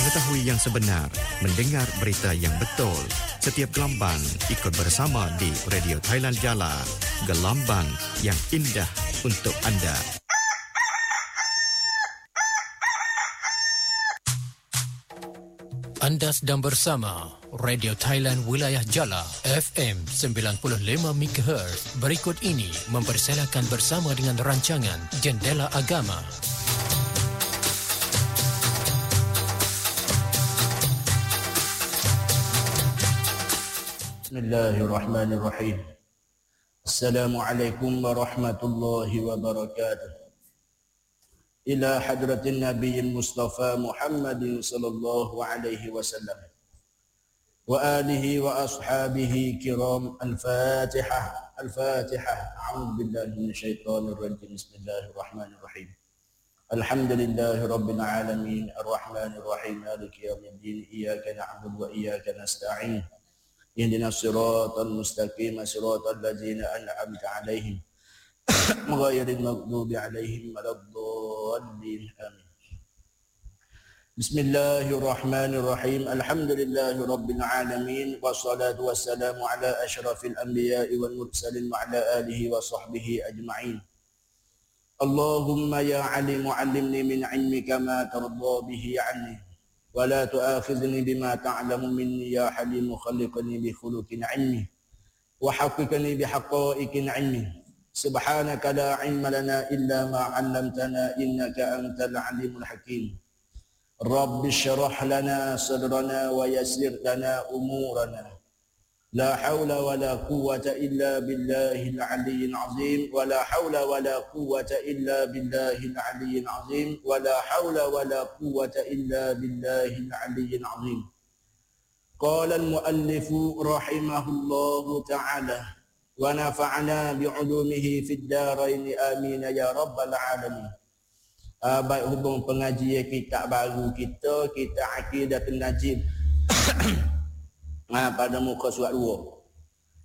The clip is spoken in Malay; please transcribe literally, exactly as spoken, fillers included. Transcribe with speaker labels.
Speaker 1: Mengetahui yang sebenar, mendengar berita yang betul. Setiap gelombang ikut bersama di Radio Thailand Jala. Gelombang yang indah untuk anda.
Speaker 2: Anda sedang bersama Radio Thailand Wilayah Jala F M sembilan puluh lima megahertz. Berikut ini mempersilakan bersama dengan rancangan Jendela Agama.
Speaker 3: Bismillahirrahmanirrahim. Assalamualaikum warahmatullahi wabarakatuh. Ila hadratin Nabiyil Mustafa Muhammadin sallallahu alaihi wasallam wa alihi wa ashabihi kiram. Al-Fatihah. Al-Fatihah. A'udzu billahi minasyaitonir rajim. Bismillahirrahmanirrahim. Alhamdulillahi rabbil alamin, arrahmanir rahim, maliki yaumiddin. Iyyaka na'budu wa iyyaka nasta'in. Ihdinas siratal mustaqim, siratal ladzina an'amta 'alaihim ghairil maghdubi 'alaihim waladdallin. Amin. Bismillahirrahmanirrahim. Alhamdulillahi rabbil alamin, wassalatu wassalamu ala asyrafil anbiya'i wal mursalin wa ala alihi wa sahbihi ajma'in. Allahumma ya 'alim 'allimni min 'ilmika ma tarda bihi 'anni ولا تؤاخذني بما تعلم مني يا حليم. خلقني بخلق علمي وحققني بحقائق علمي. سبحانك لا علم لنا إلا ما علمتنا إنك أنت العليم الحكيم. رب اشرح لنا صدرنا ويسر لنا أمورنا. لا حول ولا قوة إلا بالله العلي العظيم. ولا حول ولا قوة إلا بالله العلي العظيم. ولا حول ولا قوة إلا بالله العلي العظيم. قال المؤلف رحمه الله تعالى ونفعنا بعلومه في الدارين آمين يا رب العالمين. Uh, baik hubung pengajian kitab baru kita, kitab Aqidatul Najib. Nah, pada muka surat dua.